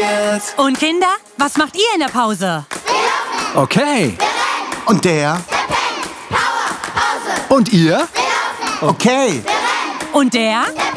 motiviert. Und Kinder, was macht ihr in der Pause? Okay. Und der? Und ihr? Okay. Und der?